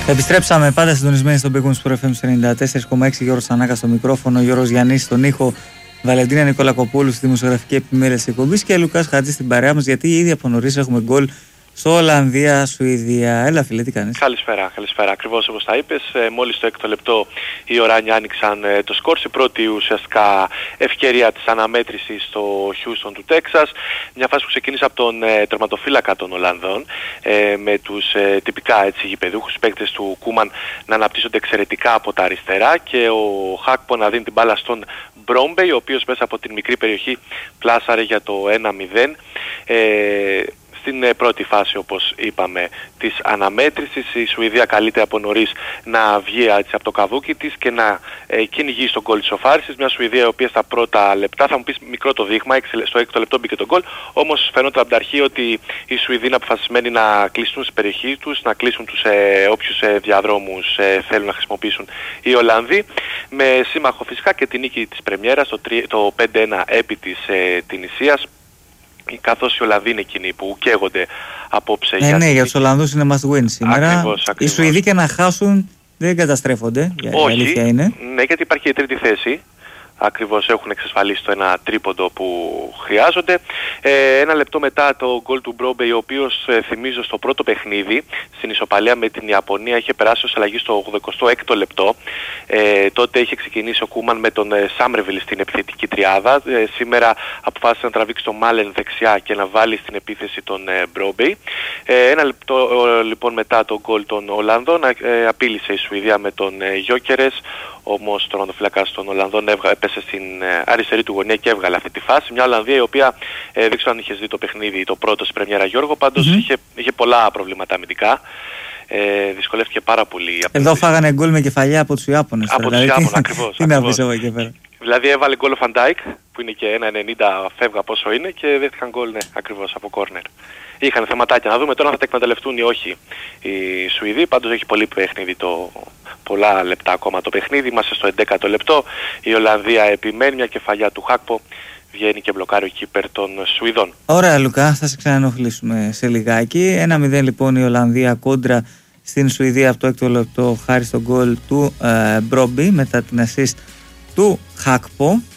Επιστρέψαμε πάντα συντονισμένοι στον Big Wings Pro FM 94,6. Γιώργος Ανάκα στο μικρόφωνο, Γιώργος Γιαννής στον ήχο, Βαλεντίνα Νικολακοπούλου στη δημοσιογραφική επιμέλεια της εκπομπής και Λουκάς Χατζής στην παρέα μας, γιατί ήδη από νωρίς έχουμε γκολ στο Ολλανδία, Σουηδία. Έλα φίλε, τι κάνεις? Καλησπέρα. Ακριβώς όπως τα είπες, μόλις το 6ο λεπτό οι Οράνοι άνοιξαν το σκορ. Η πρώτη ουσιαστικά ευκαιρία της αναμέτρησης στο Houston του Τέξας. Μια φάση που ξεκίνησε από τον τερματοφύλακα των Ολλανδών, με τους τυπικά γηπεδούχους παίκτες του Κούμαν να αναπτύσσονται εξαιρετικά από τα αριστερά και ο Χάκπο να δίνει την μπάλα στον Μπρόμπεϊ, ο οποίος μέσα από την μικρή περιοχή πλάσαρε για το 1-0. Στην πρώτη φάση, όπως είπαμε, της αναμέτρησης, η Σουηδία καλείται από νωρίς να βγει από το καβούκι της και να κυνηγεί στον γκολ της οφάρισης. Μια Σουηδία η οποία στα πρώτα λεπτά, θα μου πεις μικρό το δείγμα, στο 6ο λεπτό μπήκε το γκολ, όμως φαινόταν από την αρχή ότι οι Σουηδοί είναι αποφασισμένοι να κλειστούν στην περιοχή τους, να κλείσουν τους όποιους διαδρόμους θέλουν να χρησιμοποιήσουν οι Ολλανδοί, με σύμμαχο φυσικά και την νίκη της πρεμιέρας, το 5-1 επί της Τινησίας, καθώς οι Ολλανδοί είναι εκείνοι που καίγονται απόψε. Για τους Ολλανδούς είναι must win σήμερα. Ακριβώς. Οι Σουηδοί και να χάσουν δεν καταστρέφονται. Όχι, η αλήθεια είναι. Ναι, γιατί υπάρχει η τρίτη θέση. Ακριβώς έχουν εξασφαλίσει το ένα τρίποντο που χρειάζονται. Ένα λεπτό μετά το γκολ του Μπρόμπεϊ, ο οποίος θυμίζω στο πρώτο παιχνίδι στην ισοπαλία με την Ιαπωνία είχε περάσει ως αλλαγή στο 86ο λεπτό. Τότε είχε ξεκινήσει ο Κούμαν με τον Σάμρεβιλ στην επιθετική τριάδα. Σήμερα αποφάσισε να τραβήξει τον Μάλεν δεξιά και να βάλει στην επίθεση τον Μπρόμπεϊ. Ένα λεπτό λοιπόν μετά το γκολ των Ολλανδών απείλησε η Σουηδία με τον Γιόκερες, όμως το τερματοφύλακας των Ολλανδών έπεσε στην αριστερή του γωνία και έβγαλε αυτή τη φάση. Μια Ολλανδία η οποία δεν ξέρω αν είχες δει το παιχνίδι το πρώτο στην πρεμιέρα, Γιώργο, πάντως είχε πολλά προβλήματα αμυντικά. Δυσκολεύτηκε πάρα πολύ. Εδώ φάγανε γκολ με κεφαλιά από τους Ιάπωνες. Από τους Ιάπωνες, ακριβώς. Τι να πεις εγώ εκεί πέρα. Δηλαδή έβαλε γκολ ο Φαντάικ που είναι και 1,90 φεύγα πόσο είναι και δέχτηκαν γκολ, ναι, ακριβώς από κόρνερ. Είχαν θεματάκια, να δούμε τώρα αν θα τα εκμεταλλευτούν ή όχι οι Σουηδοί. Πάντως έχει πολύ παιχνίδι, πολλά λεπτά ακόμα το παιχνίδι. Είμαστε στο 11ο λεπτό. Η Ολλανδία επιμένει, μια κεφαλιά του Χάκπο βγαίνει και μπλοκάρει ο κύπερ των Σουηδών. Ωραία Λουκά, θα σε ξαναενοχλήσουμε σε λιγάκι. 1-0 λοιπόν η Ολλανδία κόντρα στην Σουηδία από το 6ο λεπτό χάρη στον γκολ του Μπρόμπεϊ μετά την assist του Χάκπο.